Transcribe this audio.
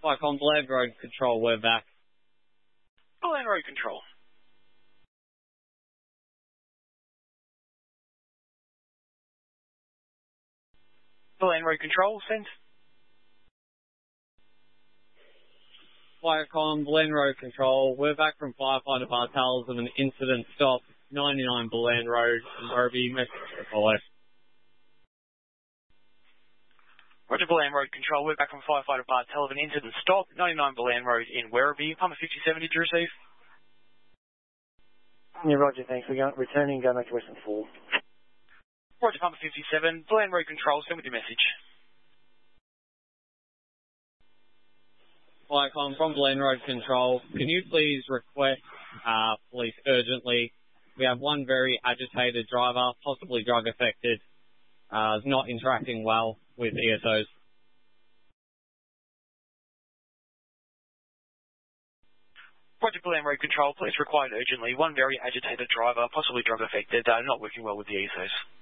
Icon Bland Road Control, we're back. Bland Road Control. Bland Road Control, send. Icon Bland Road Control, we're back from Firefighter Bartels of an incident stop, 99 Bland Road in Werribee, message to follow. Roger, Bland Road Control, we're back from Firefighter Bartel of an incident stop, 99 Bland Road in Werribee. Pumper 57, did you receive? Yeah, Roger, thanks. We're returning, going back to Western 4. Roger, Pumper 57, Bland Road Control, send with your message. Icon from Bland Road Control, can you please request police urgently? We have one very agitated driver, possibly drug affected, is not interacting well with ESOs. Roger, Bland Road Control, police required urgently. One very agitated driver, possibly drug affected, not working well with the ESOs.